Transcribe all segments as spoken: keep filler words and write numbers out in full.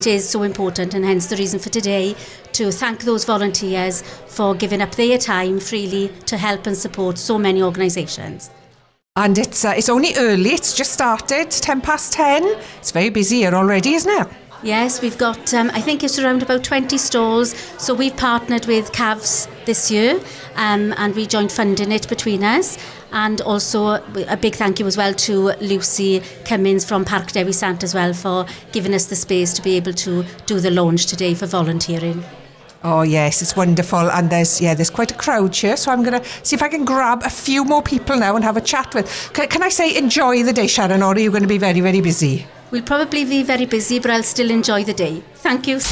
it is so important, and hence the reason for today, to thank those volunteers for giving up their time freely to help and support so many organisations. And it's uh, it's only early, it's just started, ten past ten. It's very busy here already, isn't it? Yes, we've got, um, I think it's around about twenty stalls. So we've partnered with C A V S this year, um, and we joined funding it between us. And also a big thank you as well to Lucy Cummins from Parc Dewi Sant as well for giving us the space to be able to do the launch today for volunteering. Oh yes, it's wonderful, and there's yeah there's quite a crowd here, so I'm going to see if I can grab a few more people now and have a chat with. Can, can I say enjoy the day, Sharon, or are you going to be very, very busy? We'll probably be very busy, but I'll still enjoy the day. Thank you.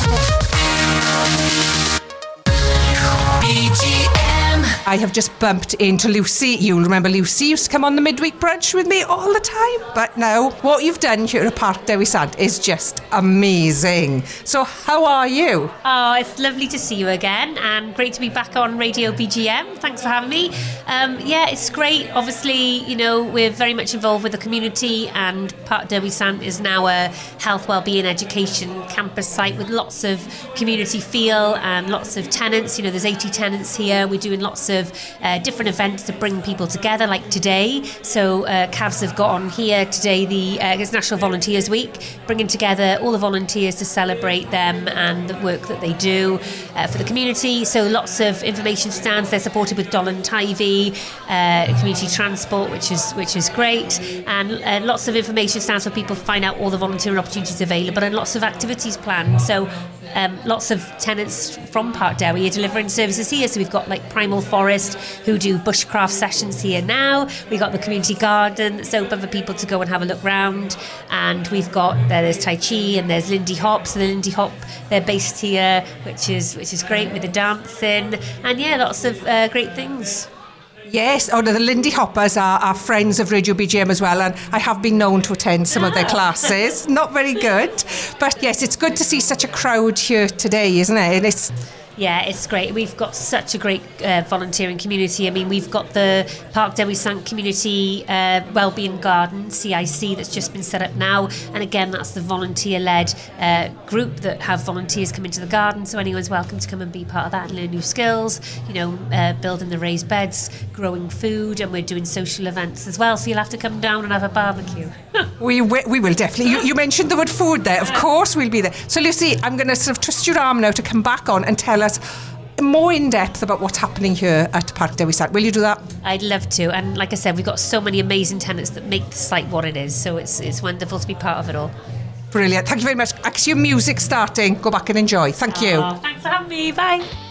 B G M. I have just bumped into Lucy. You'll remember Lucy used to come on the midweek brunch with me all the time. But now, what you've done here at Parc Dewi Sant is just amazing. So how are you? Oh, it's lovely to see you again, and great to be back on Radio B G M. Thanks for having me. Um, yeah, it's great. Obviously, you know, we're very much involved with the community, and Parc Dewi Sant is now a health, wellbeing, education campus site with lots of community feel and lots of tenants. You know, there's eighty tenants here. We're doing lots of uh, different events to bring people together, like today. So uh, C A V S have got on here today, the uh, it's National Volunteers Week, bringing together all the volunteers to celebrate them and the work that they do uh, for the community. So lots of information stands. They're supported with Dolan Tyvee, uh, community transport, which is which is great, and uh, lots of information stands for people to find out all the volunteering opportunities available, and lots of activities planned. So Um, lots of tenants from Parc Dewi are delivering services here. So we've got like Primal Forest, who do bushcraft sessions here now. We've got the community garden that's open for people to go and have a look round. And we've got, uh, there's Tai Chi and there's Lindy Hop. So the Lindy Hop, they're based here, which is which is great with the dancing. And yeah, lots of uh, great things. Yes, oh, the Lindy Hoppers are, are friends of Radio B G M as well, and I have been known to attend some of their classes. Not very good, but yes, it's good to see such a crowd here today, isn't it? And it's Yeah, it's great. We've got such a great uh, volunteering community. I mean, we've got the Parc Dewi Sant Community uh, Wellbeing Garden, C I C, that's just been set up now. And again, that's the volunteer-led uh, group that have volunteers come into the garden. So anyone's welcome to come and be part of that and learn new skills, you know, uh, building the raised beds, growing food, and we're doing social events as well. So you'll have to come down and have a barbecue. we, we, we will definitely. You, you mentioned the word food there. Of course we'll be there. So Lucy, I'm going to sort of twist your arm now to come back on and tell us more in depth about what's happening here at Parc Dewi Sant. Will you do that? I'd love to. And like I said, we've got so many amazing tenants that make the site what it is. So it's it's wonderful to be part of it all. Brilliant. Thank you very much. I can see your music starting. Go back and enjoy. Thank you. Oh, thanks for having me. Bye.